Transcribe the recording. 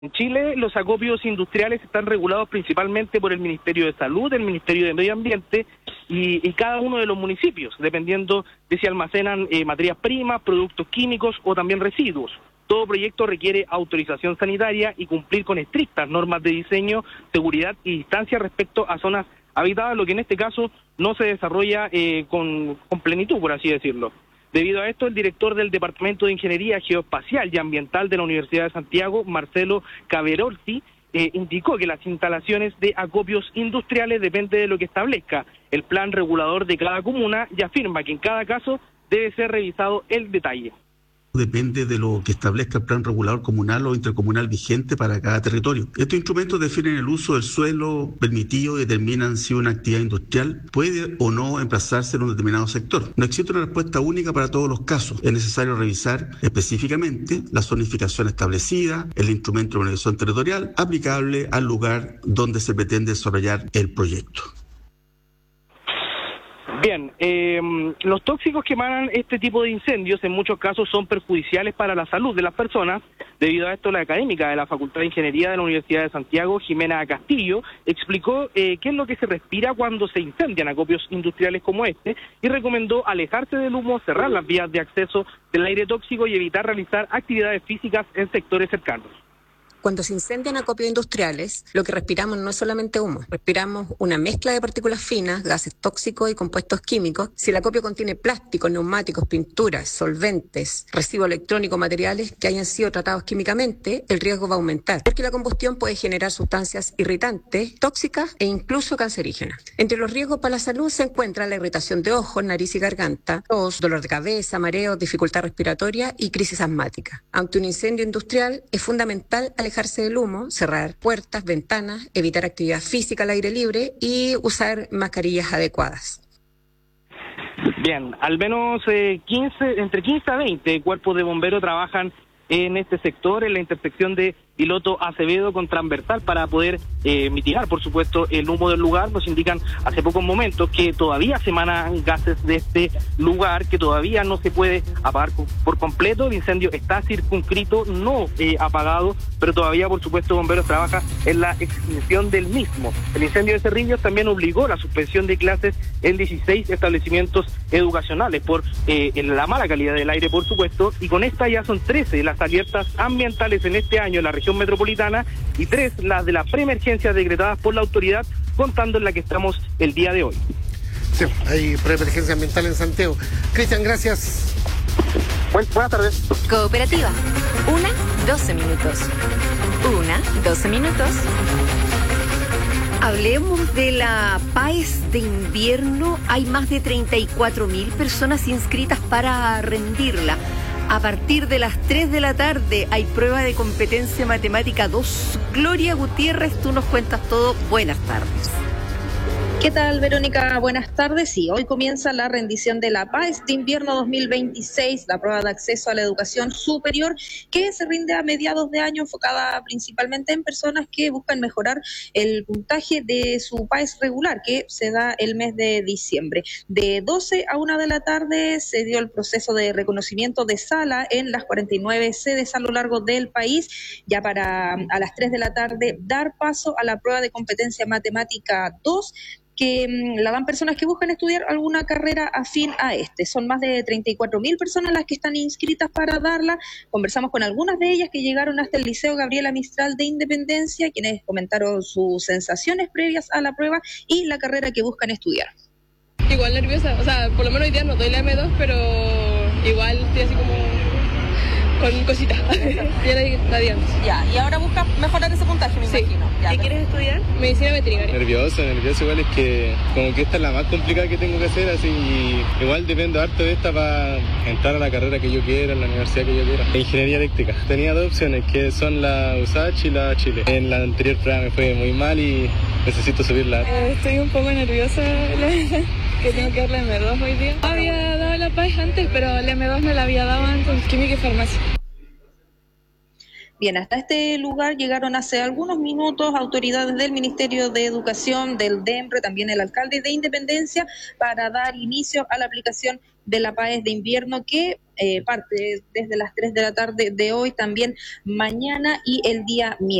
En Chile, los acopios industriales están regulados principalmente por el Ministerio de Salud, el Ministerio de Medio Ambiente y cada uno de los municipios, dependiendo de si almacenan materias primas, productos químicos o también residuos. Todo proyecto requiere autorización sanitaria y cumplir con estrictas normas de diseño, seguridad y distancia respecto a zonas habitadas, lo que en este caso no se desarrolla con plenitud, por así decirlo. Debido a esto, el director del Departamento de Ingeniería Geoespacial y Ambiental de la Universidad de Santiago, Marcelo Caverorti, indicó que las instalaciones de acopios industriales depende de lo que establezca el plan regulador de cada comuna y afirma que en cada caso debe ser revisado el detalle. Depende de lo que establezca el plan regulador comunal o intercomunal vigente para cada territorio. Estos instrumentos definen el uso del suelo permitido y determinan si una actividad industrial puede o no emplazarse en un determinado sector. No existe una respuesta única para todos los casos. Es necesario revisar específicamente la zonificación establecida, el instrumento de organización territorial aplicable al lugar donde se pretende desarrollar el proyecto. Bien, los tóxicos que emanan este tipo de incendios en muchos casos son perjudiciales para la salud de las personas. Debido a esto, la académica de la Facultad de Ingeniería de la Universidad de Santiago, Jimena Castillo, explicó qué es lo que se respira cuando se incendian acopios industriales como este y recomendó alejarse del humo, cerrar las vías de acceso del aire tóxico y evitar realizar actividades físicas en sectores cercanos. Cuando se incendian acopios industriales, lo que respiramos no es solamente humo, respiramos una mezcla de partículas finas, gases tóxicos y compuestos químicos. Si el acopio contiene plásticos, neumáticos, pinturas, solventes, residuos electrónicos, materiales que hayan sido tratados químicamente, el riesgo va a aumentar, porque la combustión puede generar sustancias irritantes, tóxicas e incluso cancerígenas. Entre los riesgos para la salud se encuentra la irritación de ojos, nariz y garganta, tos, dolor de cabeza, mareos, dificultad respiratoria y crisis asmática. Ante un incendio industrial es fundamental alejarse del humo, cerrar puertas, ventanas, evitar actividad física al aire libre y usar mascarillas adecuadas. Bien, al menos entre 15 a 20 cuerpos de bomberos trabajan en este sector, en la intersección de Piloto Acevedo con Transversal, para poder mitigar, por supuesto, el humo del lugar. Nos indican hace pocos momentos que todavía se emanan gases de este lugar, que todavía no se puede apagar por completo. El incendio está circunscrito, no apagado, pero todavía, por supuesto, Bomberos trabaja en la extinción del mismo. El incendio de Cerrillos también obligó la suspensión de clases en 16 establecimientos educacionales por la mala calidad del aire, por supuesto, y con esta ya son 13 las alertas ambientales en este año en la región metropolitana y 3 las de la preemergencia decretadas por la autoridad, contando en la que estamos el día de hoy. Sí, hay preemergencia ambiental en Santiago. Cristian, gracias. Buenas tardes. Cooperativa. 12 minutos. 12 minutos. Hablemos de la PAES de invierno. Hay más de 34.000 personas inscritas para rendirla. A partir de las 3 de la tarde hay prueba de competencia matemática 2. Gloria Gutiérrez, tú nos cuentas todo. Buenas tardes. ¿Qué tal, Verónica? Buenas tardes. Sí, hoy comienza la rendición de la PAES de invierno 2026, la prueba de acceso a la educación superior, que se rinde a mediados de año, enfocada principalmente en personas que buscan mejorar el puntaje de su PAES regular, que se da el mes de diciembre. De 12 a 1 de la tarde se dio el proceso de reconocimiento de sala en las 49 sedes a lo largo del país, ya para a las 3 de la tarde dar paso a la prueba de competencia matemática 2, que la dan personas que buscan estudiar alguna carrera afín a este. Son más de 34.000 personas las que están inscritas para darla. Conversamos con algunas de ellas que llegaron hasta el Liceo Gabriela Mistral de Independencia, quienes comentaron sus sensaciones previas a la prueba y la carrera que buscan estudiar. Igual nerviosa, o sea, por lo menos hoy día no doy la M2, pero igual estoy así como con cositas. Ya la di antes. Ya, y ahora buscas mejorar ese puntaje, me imagino. Ya, ¿qué quieres estudiar? Medicina veterinaria. Nervioso igual, es que como que esta es la más complicada que tengo que hacer, así, y igual dependo harto de esta para entrar a la carrera que yo quiera, en la universidad que yo quiera. Ingeniería eléctrica. Tenía 2 opciones, que son la USACH y la Chile. En la anterior prueba me fue muy mal y necesito subirla. Estoy un poco nerviosa, la verdad, que tengo que dar la M2 hoy día. Había dado la PAES antes, pero la M2 me la había dado antes, química y farmacia. Bien, hasta este lugar llegaron hace algunos minutos autoridades del Ministerio de Educación, del DEMRE, también el alcalde de Independencia, para dar inicio a la aplicación de la PAES de invierno que parte desde las 3 de la tarde de hoy, también mañana y el día miércoles.